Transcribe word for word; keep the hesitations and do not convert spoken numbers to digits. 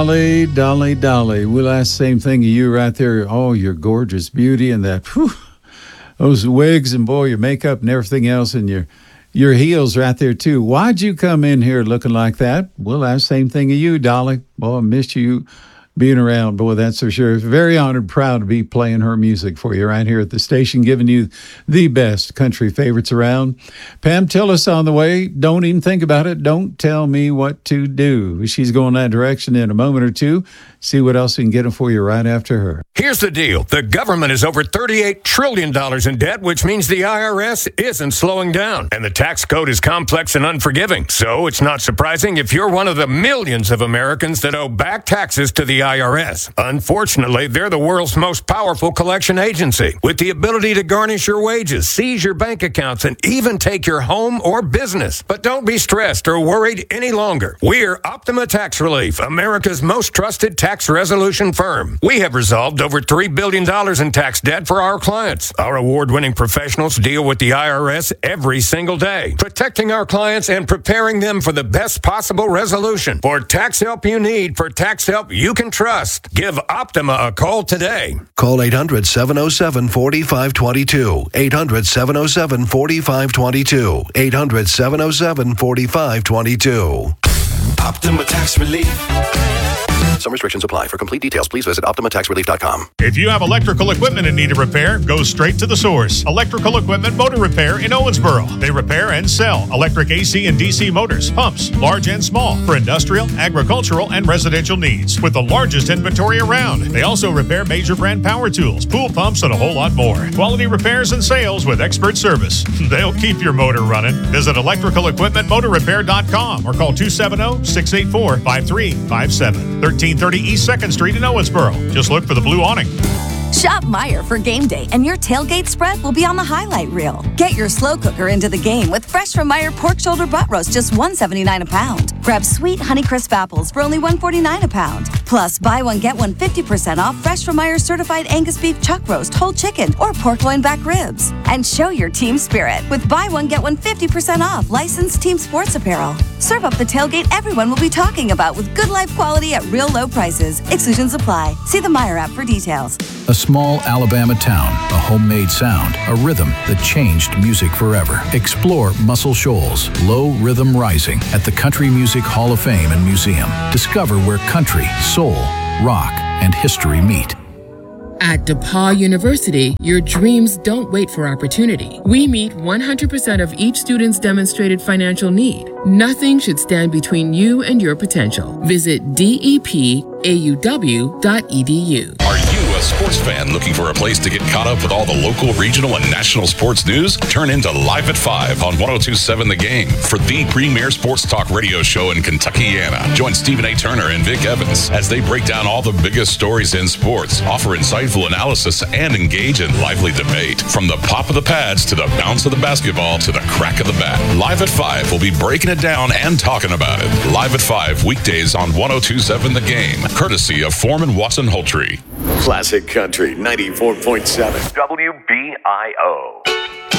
Dolly, Dolly, Dolly. We'll ask the same thing of you right there. Oh, your gorgeous beauty and that, whew, those wigs and boy, your makeup and everything else and your your heels right there too. Why'd you come in here looking like that? We'll ask the same thing of you, Dolly. Boy, I missed you being around. Boy, that's for sure. Very honored, proud to be playing her music for you right here at the station, giving you the best country favorites around. Pam, tell us on the way. Don't even think about it. Don't tell me what to do. She's going that direction in a moment or two. See what else we can get for you right after her. Here's the deal. The government is over thirty-eight trillion dollars in debt, which means the I R S isn't slowing down. And the tax code is complex and unforgiving. So it's not surprising if you're one of the millions of Americans that owe back taxes to the I R S. Unfortunately, they're the world's most powerful collection agency, with the ability to garnish your wages, seize your bank accounts, and even take your home or business. But don't be stressed or worried any longer. We're Optima Tax Relief, America's most trusted tax resolution firm. We have resolved over three billion dollars in tax debt for our clients. Our award-winning professionals deal with the I R S every single day, protecting our clients and preparing them for the best possible resolution. For tax help you need, for tax help you can trust, give Optima a call today. Call eight hundred, seven oh seven, four five two two. eight hundred, seven oh seven, four five two two. eight hundred, seven oh seven, four five two two. Optima Tax Relief. Some restrictions apply. For complete details, please visit optima tax relief dot com. If you have electrical equipment in need of repair, go straight to the source. Electrical Equipment Motor Repair in Owensboro. They repair and sell electric A C and D C motors, pumps, large and small, for industrial, agricultural, and residential needs, with the largest inventory around. They also repair major brand power tools, pool pumps, and a whole lot more. Quality repairs and sales with expert service. They'll keep your motor running. Visit electrical equipment motor repair dot com or call two seven zero, six eight four, five three five seven. thirteen thirty East second Street in Owensboro. Just look for the blue awning. Shop Meijer for game day, and your tailgate spread will be on the highlight reel. Get your slow cooker into the game with fresh from Meijer pork shoulder butt roast, just one seventy-nine a pound. Grab sweet Honeycrisp apples for only one forty-nine a pound. Plus, buy one get one fifty percent off fresh from Meijer certified Angus beef chuck roast, whole chicken, or pork loin back ribs. And show your team spirit with buy one get one fifty percent off licensed team sports apparel. Serve up the tailgate everyone will be talking about with good life quality at real low prices. Exclusions apply. See the Meijer app for details. A small Alabama town, a homemade sound, a rhythm that changed music forever. Explore Muscle Shoals, Low Rhythm Rising at the Country Music Hall of Fame and Museum. Discover where country, soul, rock, and history meet. At DePauw University, your dreams don't wait for opportunity. We meet one hundred percent of each student's demonstrated financial need. Nothing should stand between you and your potential. Visit D E P A U W dot E D U. Are you a sports fan looking for a place to get caught up with all the local, regional, and national sports news? Turn into Live at five on one oh two point seven The Game for the premier sports talk radio show in Kentuckiana. Join Stephen A. Turner and Vic Evans as they break down all the biggest stories in sports, offer insightful analysis, and engage in lively debate. From the pop of the pads to the bounce of the basketball to the crack of the bat, Live at five will be breaking it down and talking about it. Live at five, weekdays on one oh two point seven The Game, courtesy of Foreman Watson Hultree. Classic Country ninety-four point seven. W B I O.